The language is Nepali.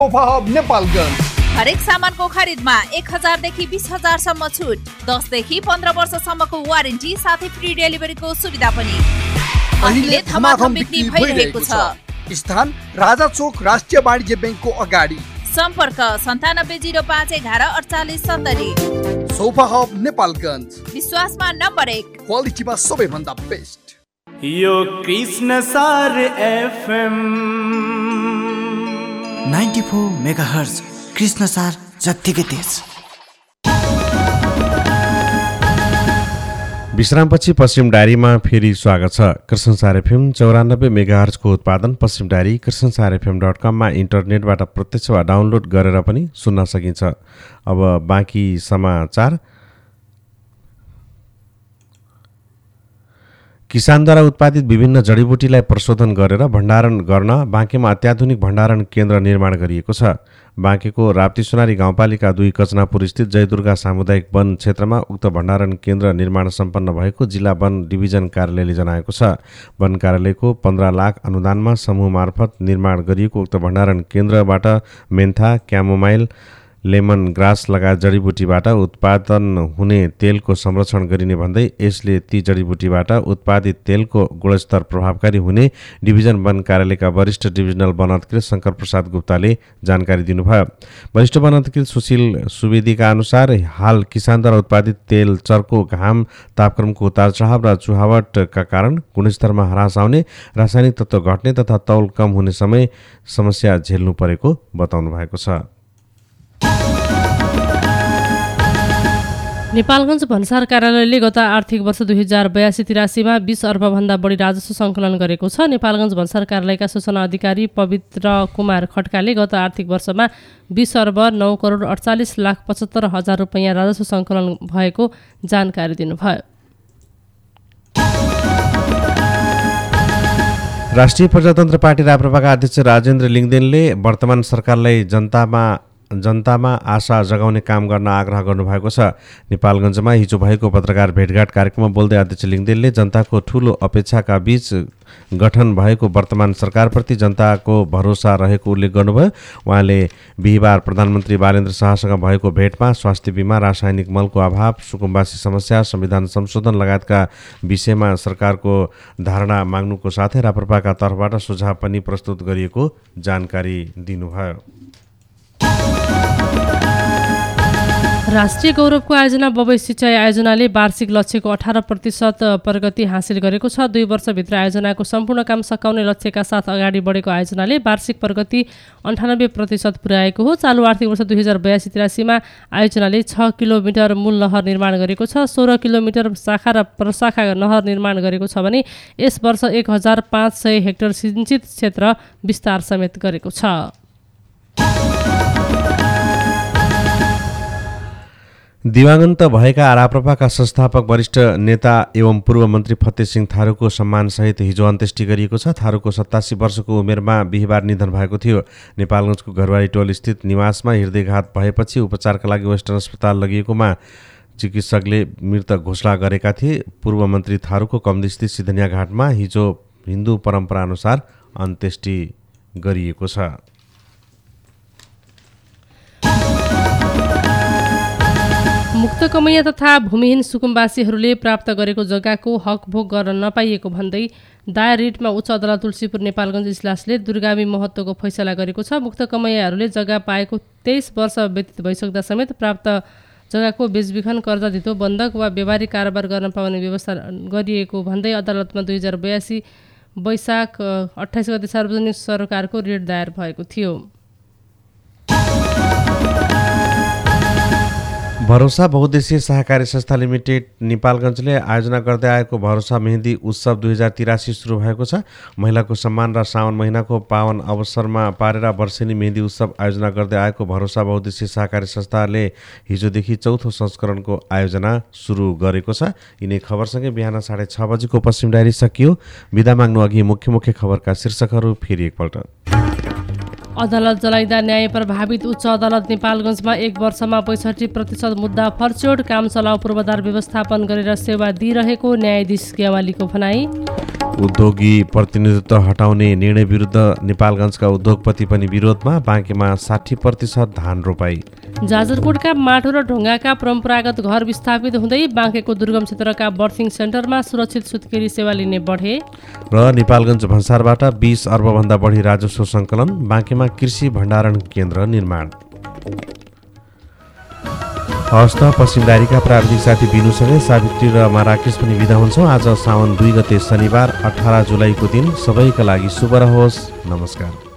Sofa hub Nepalgunj. हरेक सामानको खरिदमा 1000 देखि 20000 सम्म छुट, 10 देखि 15 वर्षसम्मको वारेन्टी साथै फ्री डेलिभरीको सुविधा पनि। अहिले धमाधम बिक्री भइरहेको छ। स्थान राजा चोक राष्ट्रिय वाणिज्य बैंकको अगाडि। सम्पर्क 9705 11 48 70। सोफा हब नेपालगञ्ज, विश्वासमा नम्बर 1, क्वालिटीमा सबैभन्दा बेस्ट। यो कृष्ण सार एफएम 94 मेगाहर्ज, कृष्ण सार जत्तिकै तेज। विश्रामपछि पश्चिम डायरीमा फेरि स्वागत छ। कृष्ण सार एफएम 94 मेगाहर्जको उत्पादन पश्चिम डायरी krishnasarfm.com मा इन्टरनेटबाट प्रत्यक्ष वा डाउनलोड गरेर पनि सुन्न सकिन्छ। अब बाँकी समाचार। किसानद्वारा उत्पादित विभिन्न जडीबुटीलाई प्रशोधन गरेर भण्डारण गर्न बाँकेमा अत्याधुनिक भण्डारण केन्द्र निर्माण गरिएको छ। बाँकेको राप्ती सोनारी गाउँपालिका 2 कचनापुर स्थित जयदुर्गा सामुदायिक वन क्षेत्रमा उक्त भण्डारण केन्द्र निर्माण सम्पन्न भएको जिल्ला वन डिभिजन कार्यालयले जनाएको छ। वन कार्यालयको 15 लाख अनुदानमा समूह मार्फत निर्माण गरिएको उक्त भण्डारण केन्द्रबाट मेन्था, क्यामोमाइल, लेमन ग्रास लगायत जडीबुटीबाट उत्पादन हुने तेलको संरक्षण गरिने भन्दै यसले ती जडीबुटीबाट उत्पादित तेलको गुणस्तर प्रभावकारी हुने डिभिजन वन कार्यालयका वरिष्ठ डिभिजनल वन अधिकृत शङ्कर प्रसाद गुप्ताले जानकारी दिनुभयो। वरिष्ठ वन अधिकृत सुशील सुवेदीका अनुसार हाल किसानद्वारा उत्पादित तेल चर्को, घाम, तापक्रमको उतार चढाव र चुहावटका कारण गुणस्तरमा ह्रास आउने, रासायनिक तत्त्व घट्ने तथा तौल कम हुने समस्या झेल्नु परेको बताउनु भएको छ। नेपालगञ्ज भन्सार कार्यालयले गत आर्थिक वर्ष 2082-83 मा 20 अर्बभन्दा बढी राजस्व सङ्कलन गरेको छ। नेपालगञ्ज भन्सार कार्यालयका सूचना अधिकारी पवित्र कुमार खड्काले गत आर्थिक वर्षमा 20 अर्ब 9 करोड 48 लाख 75 हजार रुपैयाँ राजस्व सङ्कलन भएको जानकारी दिनुभयो। राष्ट्रिय प्रजातन्त्र पार्टी राप्रपाका अध्यक्ष राजेन्द्र लिङदेनले वर्तमान सरकारलाई जनतामा आशा जगाउने काम गर्न आग्रह गर्नुभएको छ। नेपालगञ्जमा हिजो भएको पत्रकार भेटघाट कार्यक्रममा बोल्दै अध्यक्ष लिङदेनले जनताको ठूलो अपेक्षाका बीच गठन भएको वर्तमान सरकारप्रति जनताको भरोसा रहेको उल्लेख गर्नुभयो। उहाँले बिहिबार प्रधानमन्त्री बालेन्द्र शाहसँग भएको भेटमा स्वास्थ्य बिमा, रासायनिक मलको अभाव, सुकुम्बासी समस्या, संविधान संशोधन लगायतका विषयमा सरकारको धारणा माग्नुको साथै राप्रपाका तर्फबाट सुझाव पनि प्रस्तुत गरिएको जानकारी दिनुभयो। राष्ट्रिय गौरवको आयोजना बबई सिँचाइ आयोजनाले वार्षिक लक्ष्यको 18% प्रगति हासिल गरेको छ। 2 वर्षभित्र आयोजनाको सम्पूर्ण काम सकाउने लक्ष्यका साथ अगाडि बढेको आयोजनाले वार्षिक प्रगति 98% पुर्याएको हो। चालु आर्थिक वर्ष 2082-83 मा आयोजनाले 6 किलोमिटर मूल नहर निर्माण गरेको छ, 16 किलोमिटर शाखा र प्रशाखा नहर निर्माण गरेको छ भने यस वर्ष 1500 हेक्टर सिंचित क्षेत्र विस्तार समेत गरेको छ। दिवाङ्गत भएका राप्रपाका संस्थापक वरिष्ठ नेता एवं पूर्व मन्त्री फतेह सिंह थारूको सम्मानसहित हिजो अन्त्येष्टि गरिएको छ। थारूको 87 वर्षको उमेरमा बिहिबार निधन भएको थियो। नेपालगञ्जको घरवारी टोल स्थित निवासमा हृदयघात भएपछि उपचारका लागि वेस्टर्न अस्पताल लगिएकोमा चिकित्सकले मृत घोषणा गरेका थिए। पूर्व मन्त्री थारूको कमदीस्थित सिधनिया घाटमा हिजो हिन्दू परम्परा अनुसार अन्त्येष्टि गरिएको छ। मुक्त कमैया तथा भूमिहीन सुकुम्बासीहरूले प्राप्त गरेको जग्गाको हक भोग गर्न नपाइएको भन्दै दायर रिटमा उच्च अदालत तुलसीपुर नेपालगञ्ज इजलासले दूरगामी महत्त्वको फैसला गरेको छ। मुक्त कमैयाहरूले जग्गा पाएको 23 वर्ष व्यतीत भइसक्दा समेत प्राप्त जग्गाको बेचबिखन, कर्जा धितो, बन्धक वा व्यावहारिक कारोबार गर्न पाउने व्यवस्था गरिएको भन्दै अदालतमा 2082 वैशाख 28 गते सार्वजनिक सरकारको रिट दायर भएको थियो। भरोसा बहुद्देशीय सहकारी संस्था लिमिटेड नेपालगञ्जले आयोजना गर्दै आएको भरोसा मेहन्दी उत्सव 2083 सुरु भएको छ। महिलाको सम्मान र साउन महिनाको पावन अवसरमा पारेर वर्षेनी मेहन्दी उत्सव आयोजना गर्दै आएको भरोसा बहुद्देशीय सहकारी संस्थाले हिजोदेखि 4थो संस्करणको आयोजना सुरु गरेको छ। यिनै खबरसँगै बिहान 6:30 बजेको पश्चिम डायरी सकियो। बिदा माग्नु अघि मुख्य खबरका शीर्षकहरू फेरि एकपल्ट। अदालत जलाइदा न्याय प्रभावित उच्च अदालत नेपालगञ्जमा 1 वर्षमा 65% मुद्दा फर्च्योड। काम चलाउ पूर्वाधार व्यवस्थापन गरेर सेवा दिइरहेको न्यायाधीश गेवालीको भनाई। उद्योगी प्रतिनिधित्व हटाउने निर्णय विरुद्ध नेपालगञ्जका उद्योगपति पनि विरोधमा। बाँकेमा 60% धान रोपाई। जाजरकोटका माटो र ढुङ्गाका परम्परागत घर विस्थापित हुँदै बाँकेको दुर्गम क्षेत्रका बर्थिङ सेन्टरमा सुरक्षित सुत्केरी सेवा लिने बढे। र नेपालगञ्ज भन्सारबाट 20 अर्बभन्दा बढी राजस्व सङ्कलन। बाँकेमा कृषि भण्डारण केन्द्र निर्माण। हस्त पश्चिमदारीका प्राविधिक साथी बिनुसँगै सावित्री र राकेश पनि बिदा हुन्छौँ। आज साउन 2 गते शनिबार 18 जुलाईको दिन सबैका लागि शुभ रहोस्। नमस्कार।